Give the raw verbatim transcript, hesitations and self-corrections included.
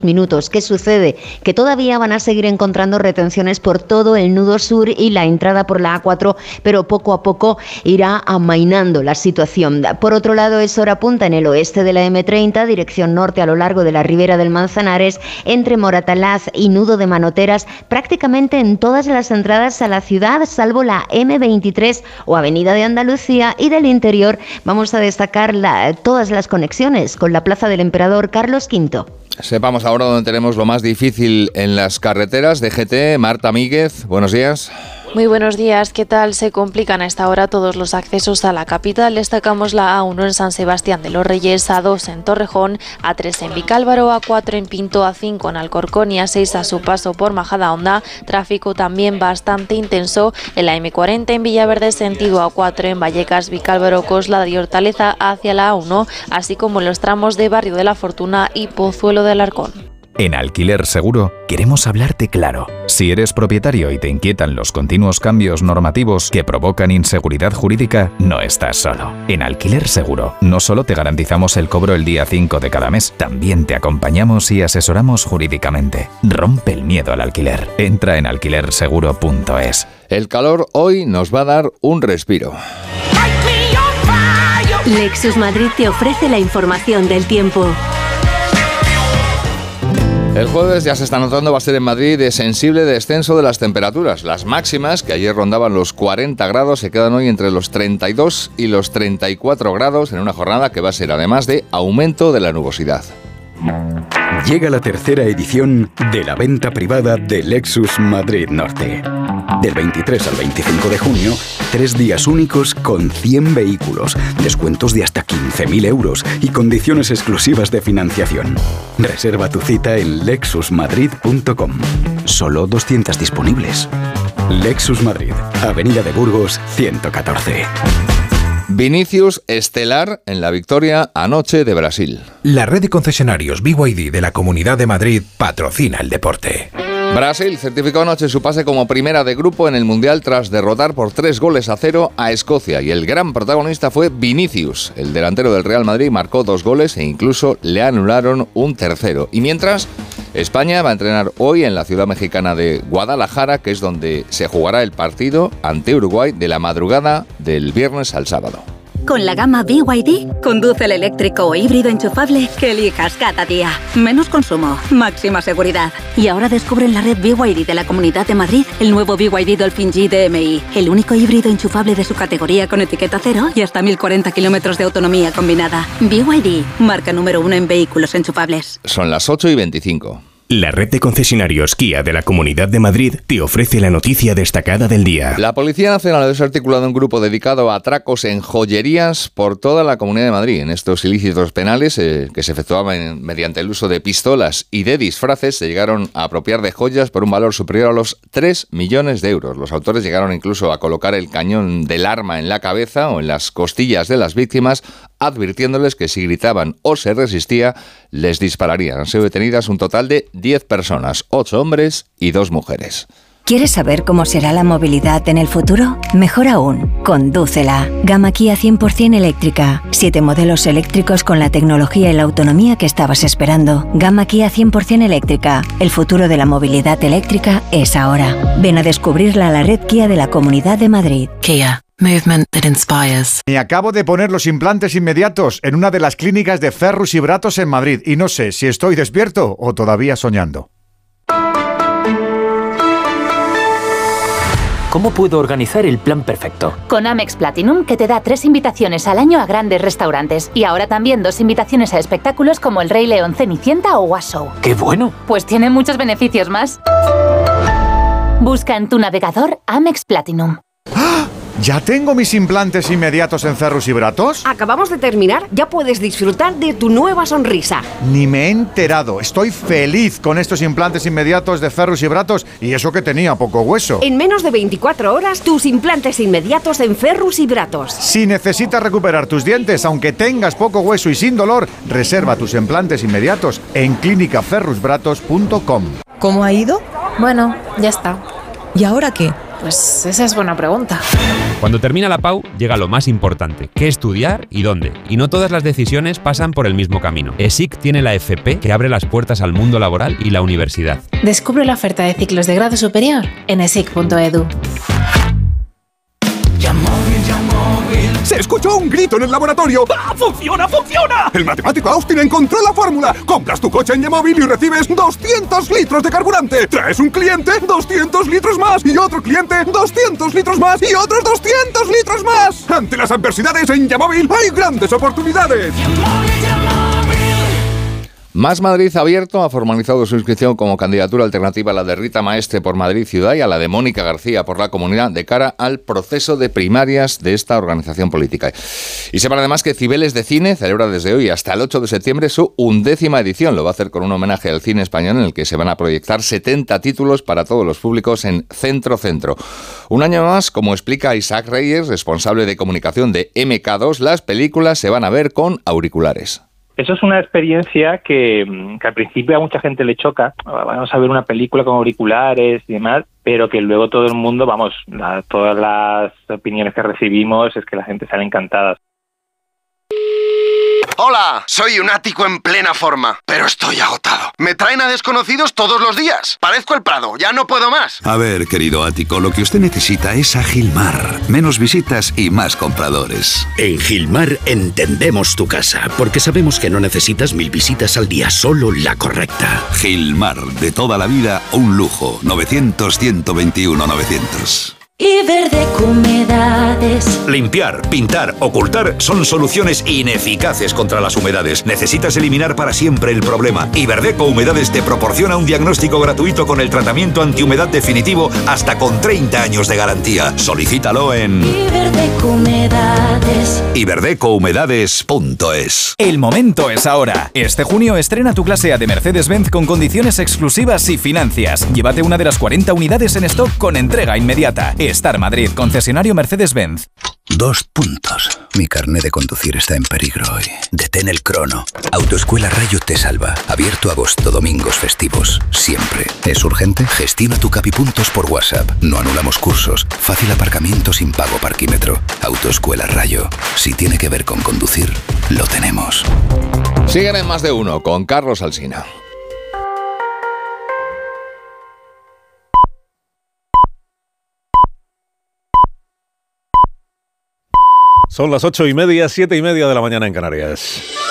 minutos. ¿Qué sucede? Que todavía van a seguir encontrando retenciones por todo el nudo sur y la entrada por la A cuatro, pero poco a poco irá amainando la situación. Por otro lado, es hora punta en el oeste de la eme treinta, dirección norte a lo largo de la ribera del Manzanares, entre Moratalaz y Nudo de Manoteras, prácticamente en todas las entradas a la ciudad, salvo la eme veintitrés o Avenida de Andalucía, y del interior vamos a destacar la, todas las conexiones con la Plaza del Emperador Carlos quinto. Sepamos ahora dónde tenemos lo más difícil en las carreteras. D G T, Marta Míguez, buenos días. Muy buenos días, ¿qué tal? Se complican a esta hora todos los accesos a la capital. Destacamos la A uno en San Sebastián de los Reyes, A dos en Torrejón, A tres en Vicálvaro, A cuatro en Pinto, A cinco en Alcorcón y A seis a su paso por Majadahonda. Tráfico también bastante intenso en la eme cuarenta en Villaverde, sentido A cuatro en Vallecas, Vicálvaro, Cosla y Hortaleza hacia la A uno, así como en los tramos de Barrio de la Fortuna y Pozuelo de Alarcón. En Alquiler Seguro queremos hablarte claro. Si eres propietario y te inquietan los continuos cambios normativos que provocan inseguridad jurídica, no estás solo. En Alquiler Seguro no solo te garantizamos el cobro el día cinco de cada mes, también te acompañamos y asesoramos jurídicamente. Rompe el miedo al alquiler. Entra en alquiler seguro punto es. El calor hoy nos va a dar un respiro. Lexus Madrid te ofrece la información del tiempo. El jueves ya se está notando, va a ser en Madrid de sensible descenso de las temperaturas. Las máximas, que ayer rondaban los cuarenta grados, se quedan hoy entre los treinta y dos y los treinta y cuatro grados en una jornada que va a ser además de aumento de la nubosidad. Llega la tercera edición de la venta privada de Lexus Madrid Norte. Del veintitrés al veinticinco de junio, tres días únicos con cien vehículos, descuentos de hasta quince mil euros y condiciones exclusivas de financiación. Reserva tu cita en lexus madrid punto com. Solo doscientas disponibles. Lexus Madrid, Avenida de Burgos, ciento catorce. Vinicius estelar en la victoria anoche de Brasil. La red de concesionarios B Y D de la Comunidad de Madrid patrocina el deporte. Brasil certificó anoche su pase como primera de grupo en el Mundial tras derrotar por tres goles a cero a Escocia, y el gran protagonista fue Vinicius. El delantero del Real Madrid marcó dos goles e incluso le anularon un tercero. Y mientras, España va a entrenar hoy en la ciudad mexicana de Guadalajara, que es donde se jugará el partido ante Uruguay de la madrugada del viernes al sábado. Con la gama B Y D, conduce el eléctrico o híbrido enchufable que elijas cada día. Menos consumo, máxima seguridad. Y ahora descubre en la red B Y D de la Comunidad de Madrid el nuevo B Y D Dolphin G D M I, el único híbrido enchufable de su categoría con etiqueta cero y hasta mil cuarenta kilómetros de autonomía combinada. B Y D, marca número uno en vehículos enchufables. Son las ocho y veinticinco. La red de concesionarios Kia de la Comunidad de Madrid te ofrece la noticia destacada del día. La Policía Nacional ha desarticulado un grupo dedicado a atracos en joyerías por toda la Comunidad de Madrid. En estos ilícitos penales, eh, que se efectuaban mediante el uso de pistolas y de disfraces, se llegaron a apropiar de joyas por un valor superior a los tres millones de euros. Los autores llegaron incluso a colocar el cañón del arma en la cabeza o en las costillas de las víctimas, advirtiéndoles que si gritaban o se resistía, les dispararían. Han sido detenidas un total de diez personas, ocho hombres y dos mujeres. ¿Quieres saber cómo será la movilidad en el futuro? Mejor aún, condúcela. Gama Kia cien por ciento eléctrica. Siete modelos eléctricos con la tecnología y la autonomía que estabas esperando. Gama Kia cien por ciento eléctrica. El futuro de la movilidad eléctrica es ahora. Ven a descubrirla a la red Kia de la Comunidad de Madrid. Kia. Movement that inspires. Me acabo de poner los implantes inmediatos en una de las clínicas de Ferrus y Bratos en Madrid y no sé si estoy despierto o todavía soñando. ¿Cómo puedo organizar el plan perfecto? Con Amex Platinum, que te da tres invitaciones al año a grandes restaurantes y ahora también dos invitaciones a espectáculos como El Rey León, Cenicienta o Was Show. ¡Qué bueno! Pues tiene muchos beneficios más. Busca en tu navegador Amex Platinum. ¡Ah! ¿Ya tengo mis implantes inmediatos en Ferrus y Bratos? Acabamos de terminar, ya puedes disfrutar de tu nueva sonrisa. Ni me he enterado, estoy feliz con estos implantes inmediatos de Ferrus y Bratos y eso que tenía poco hueso. En menos de veinticuatro horas, tus implantes inmediatos en Ferrus y Bratos. Si necesitas recuperar tus dientes, aunque tengas poco hueso y sin dolor, reserva tus implantes inmediatos en clínica ferrus bratos punto com. ¿Cómo ha ido? Bueno, ya está. ¿Y ahora qué? Pues esa es buena pregunta. Cuando termina la P A U, llega lo más importante, qué estudiar y dónde. Y no todas las decisiones pasan por el mismo camino. ESIC tiene la F P que abre las puertas al mundo laboral y la universidad. Descubre la oferta de ciclos de grado superior en esic punto edu. ¡Se escuchó un grito en el laboratorio! ¡Ah, funciona, funciona! El matemático Austin encontró la fórmula. Compras tu coche en Yamóvil y recibes doscientos litros de carburante. Traes un cliente, doscientos litros más. Y otro cliente, doscientos litros más. Y otros doscientos litros más. Ante las adversidades en Yamóvil hay grandes oportunidades. Más Madrid Abierto ha formalizado su inscripción como candidatura alternativa a la de Rita Maestre por Madrid Ciudad y a la de Mónica García por la Comunidad de cara al proceso de primarias de esta organización política. Y sepan además que Cibeles de Cine celebra desde hoy hasta el ocho de septiembre su undécima edición. Lo va a hacer con un homenaje al cine español en el que se van a proyectar setenta títulos para todos los públicos en Centro Centro. Un año más, como explica Isaac Reyes, responsable de comunicación de M K dos, las películas se van a ver con auriculares. Eso es una experiencia que, que al principio a mucha gente le choca. Vamos a ver una película con auriculares y demás, pero que luego todo el mundo, vamos, la, todas las opiniones que recibimos es que la gente sale encantada. Hola, soy un ático en plena forma, pero estoy agotado. Me traen a desconocidos todos los días. Parezco el Prado, ya no puedo más. A ver, querido ático, lo que usted necesita es a Gilmar. Menos visitas y más compradores. En Gilmar entendemos tu casa, porque sabemos que no necesitas mil visitas al día, solo la correcta. Gilmar, de toda la vida, un lujo. novecientos, ciento veintiuno, novecientos. Iberdeco Humedades. Limpiar, pintar, ocultar son soluciones ineficaces contra las humedades. Necesitas eliminar para siempre el problema. Iberdeco Humedades te proporciona un diagnóstico gratuito con el tratamiento antihumedad definitivo hasta con treinta años de garantía. Solicítalo en Iberdeco Humedades. iberdeco humedades punto es. El momento es ahora. Este junio estrena tu clase A de Mercedes-Benz con condiciones exclusivas y financias. Llévate una de las cuarenta unidades en stock con entrega inmediata. Star Madrid, concesionario Mercedes-Benz. Dos puntos. Mi carnet de conducir está en peligro hoy. Detén el crono. Autoescuela Rayo te salva. Abierto agosto, domingos, festivos. Siempre. ¿Es urgente? Gestiona tu Capipuntos por WhatsApp. No anulamos cursos. Fácil aparcamiento sin pago parquímetro. Autoescuela Rayo. Si tiene que ver con conducir, lo tenemos. Siguen en Más de Uno con Carlos Alsina. Son las ocho y media, siete y media de la mañana en Canarias.